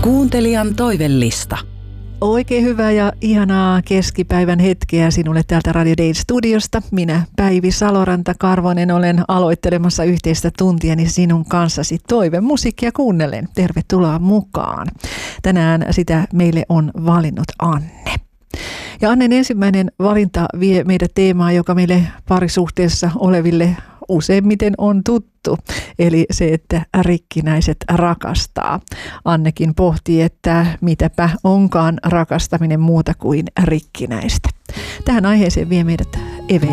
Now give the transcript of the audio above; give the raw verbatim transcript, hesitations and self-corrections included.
Kuuntelijan toivellista. Oikein hyvää ja ihanaa keskipäivän hetkeä sinulle täältä Radio Dayn studiosta. Minä, Päivi Saloranta-Karvonen, olen aloittelemassa yhteistä tuntiani sinun kanssasi toivemusiikkia kuunnellen. Tervetuloa mukaan. Tänään sitä meille on valinnut Anne. Ja Annen ensimmäinen valinta vie meidät teemaan, joka meille parisuhteessa oleville useimmiten on tuttu, eli se, että rikkinäiset rakastaa. Annekin pohtii, että mitäpä onkaan rakastaminen muuta kuin rikkinäistä. Tähän aiheeseen vie meidät Eve